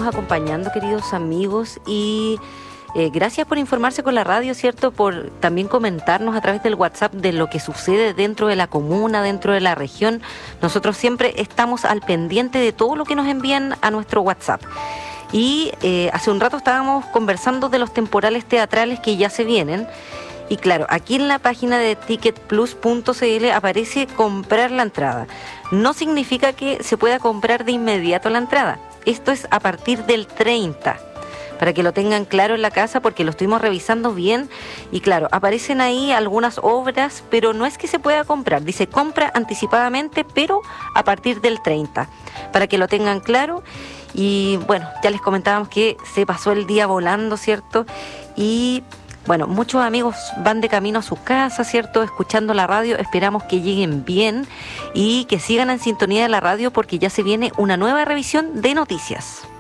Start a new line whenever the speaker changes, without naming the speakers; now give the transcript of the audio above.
seguimos acompañando, queridos amigos, y gracias por informarse con la radio, ¿cierto? Por también comentarnos a través del WhatsApp de lo que sucede dentro de la comuna, dentro de la región. Nosotros siempre estamos al pendiente de todo lo que nos envían a nuestro WhatsApp. Y hace un rato estábamos conversando de los temporales teatrales que ya se vienen. Y claro, aquí en la página de ticketplus.cl aparece comprar la entrada. No significa que se pueda comprar de inmediato la entrada. Esto es a partir del 30, para que lo tengan claro en la casa, porque lo estuvimos revisando bien. Y claro, aparecen ahí algunas obras, pero no es que se pueda comprar. Dice compra anticipadamente, pero a partir del 30, para que lo tengan claro. Y bueno, ya les comentábamos que se pasó el día volando, ¿cierto? Y bueno, muchos amigos van de camino a sus casas, ¿cierto? Escuchando la radio. Esperamos que lleguen bien y que sigan en sintonía de la radio, porque ya se viene una nueva revisión de noticias.